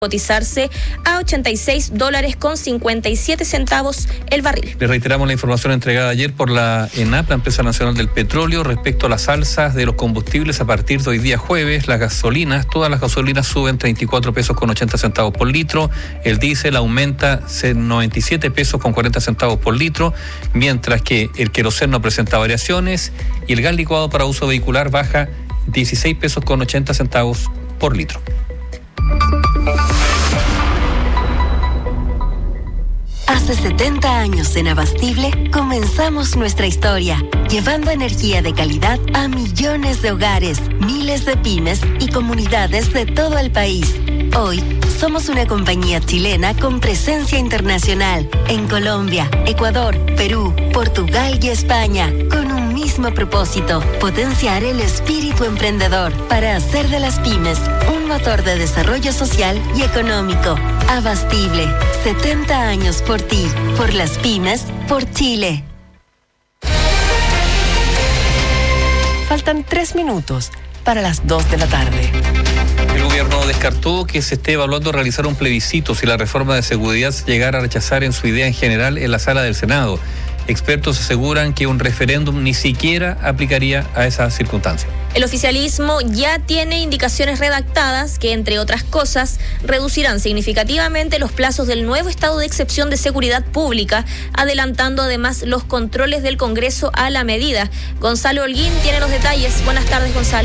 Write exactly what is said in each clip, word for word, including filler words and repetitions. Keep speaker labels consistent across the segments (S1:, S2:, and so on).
S1: cotizarse a ochenta y seis dólares con cincuenta y siete centavos el barril.
S2: Le reiteramos la información entregada ayer por la ENAP, la Empresa Nacional del Petróleo, respecto a las alzas de los combustibles a partir de hoy día jueves. Las gasolinas, todas las gasolinas suben treinta y cuatro pesos con ochenta centavos por litro, el diésel aumenta noventa y siete pesos con cuarenta centavos por litro, mientras que el queroseno no presenta variaciones y el gas licuado para uso vehicular baja dieciséis pesos con ochenta centavos por litro.
S3: Hace setenta años en Abastible comenzamos nuestra historia, llevando energía de calidad a millones de hogares, miles de pymes y comunidades de todo el país. Hoy somos una compañía chilena con presencia internacional en Colombia, Ecuador, Perú, Portugal y España, con un mismo propósito: potenciar el espíritu emprendedor para hacer de las pymes un motor de desarrollo social y económico. Abastible, setenta años por ti, por las pymes, por Chile.
S4: Faltan tres minutos para las dos de la tarde.
S2: El gobierno descartó que se esté evaluando realizar un plebiscito si la reforma de seguridad llegara a rechazar en su idea en general en la sala del Senado. Expertos aseguran que un referéndum ni siquiera aplicaría a esa circunstancia.
S1: El oficialismo ya tiene indicaciones redactadas que, entre otras cosas, reducirán significativamente los plazos del nuevo estado de excepción de seguridad pública, adelantando además los controles del Congreso a la medida. Gonzalo Holguín tiene los detalles. Buenas tardes, Gonzalo.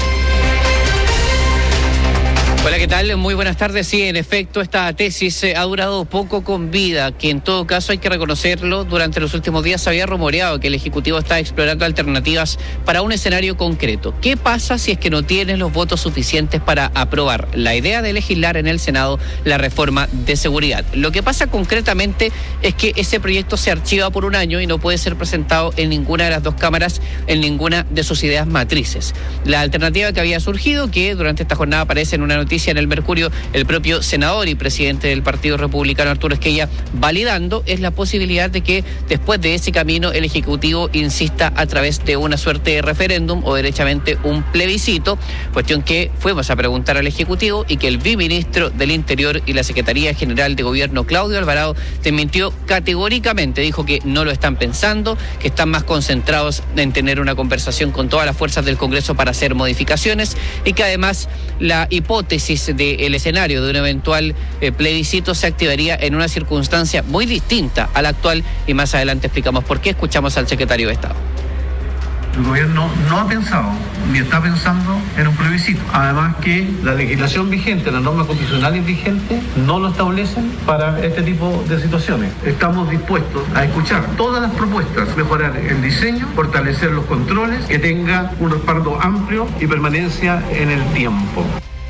S5: Hola, ¿qué tal? Muy buenas tardes. Sí, en efecto, esta tesis ha durado poco con vida, que en todo caso hay que reconocerlo, durante los últimos días se había rumoreado que el Ejecutivo está explorando alternativas para un escenario concreto. ¿Qué pasa si es que no tienes los votos suficientes para aprobar la idea de legislar en el Senado la reforma de seguridad? Lo que pasa concretamente es que ese proyecto se archiva por un año y no puede ser presentado en ninguna de las dos cámaras, en ninguna de sus ideas matrices. La alternativa que había surgido, que durante esta jornada aparece en una noticia en el Mercurio, el propio senador y presidente del Partido Republicano, Arturo Esquella, validando, es la posibilidad de que después de ese camino el Ejecutivo insista a través de una suerte de referéndum o derechamente un plebiscito, cuestión que fuimos a preguntar al Ejecutivo y que el viceministro del Interior y la Secretaría General de Gobierno, Claudio Alvarado, desmintió categóricamente. Dijo que no lo están pensando, que están más concentrados en tener una conversación con todas las fuerzas del Congreso para hacer modificaciones y que además la hipótesis del escenario de un eventual eh, plebiscito se activaría en una circunstancia muy distinta a la actual, y más adelante explicamos por qué. Escuchamos al secretario de Estado.
S6: El gobierno no ha pensado ni está pensando en un plebiscito. Además que la legislación vigente, las normas constitucionales vigentes no lo establecen para este tipo de situaciones. Estamos dispuestos a escuchar todas las propuestas, mejorar el diseño, fortalecer los controles, que tenga un respaldo amplio y permanencia en el tiempo.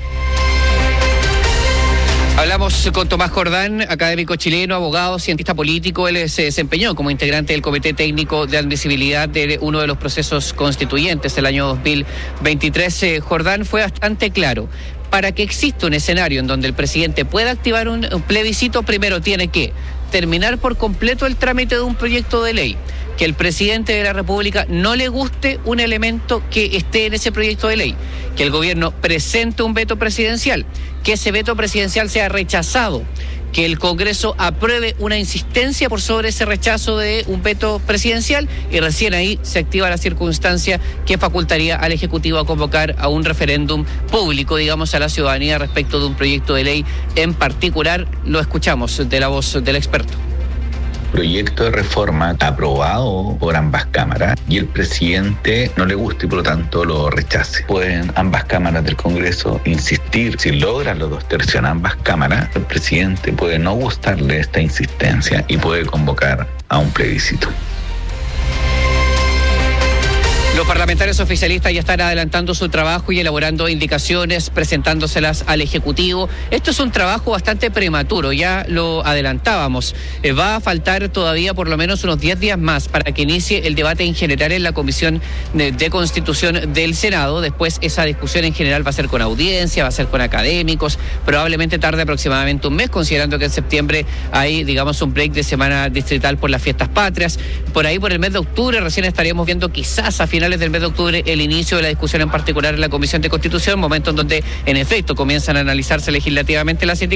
S5: Hablamos con Tomás Jordán, académico chileno, abogado, cientista político. Él se desempeñó como integrante del Comité Técnico de Admisibilidad de uno de los procesos constituyentes del año dos mil veintitrés. Jordán fue bastante claro. Para que exista un escenario en donde el presidente pueda activar un plebiscito, primero tiene que terminar por completo el trámite de un proyecto de ley, que el presidente de la República no le guste un elemento que esté en ese proyecto de ley, que el gobierno presente un veto presidencial, que ese veto presidencial sea rechazado, que el Congreso apruebe una insistencia por sobre ese rechazo de un veto presidencial, y recién ahí se activa la circunstancia que facultaría al Ejecutivo a convocar a un referéndum público, digamos, a la ciudadanía respecto de un proyecto de ley en particular. Lo escuchamos de la voz del experto.
S7: Proyecto de reforma aprobado por ambas cámaras y el presidente no le gusta y por lo tanto lo rechace. Pueden ambas cámaras del Congreso insistir. Si logran los dos tercios en ambas cámaras, el presidente puede no gustarle esta insistencia y puede convocar a un plebiscito.
S5: Los parlamentarios oficialistas ya están adelantando su trabajo y elaborando indicaciones, presentándoselas al Ejecutivo. Esto es un trabajo bastante prematuro, ya lo adelantábamos. Eh, va a faltar todavía por lo menos unos diez días más para que inicie el debate en general en la Comisión de, de Constitución del Senado. Después esa discusión en general va a ser con audiencia, va a ser con académicos, probablemente tarde aproximadamente un mes, considerando que en septiembre hay, digamos, un break de semana distrital por las fiestas patrias. Por ahí, por el mes de octubre, recién estaríamos viendo quizás a final finales del mes de octubre el inicio de la discusión en particular en la Comisión de Constitución, momento en donde en efecto comienzan a analizarse legislativamente las indicaciones